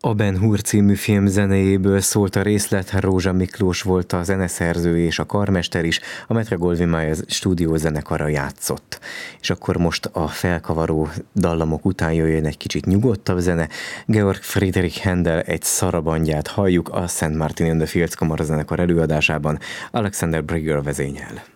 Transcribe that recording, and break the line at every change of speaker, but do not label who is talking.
A Ben Hur című film zenéjéből szólt a részlet, Rózsa Miklós volt a zeneszerző és a karmester is, a Metro-Goldwyn-Mayer stúdiózenekara játszott. És akkor most a felkavaró dallamok után jöjjön egy kicsit nyugodtabb zene. Georg Friedrich Händel egy szarabandját halljuk a St. Martin in the Fields kamarazenekar előadásában, Alexander Brigger vezényel.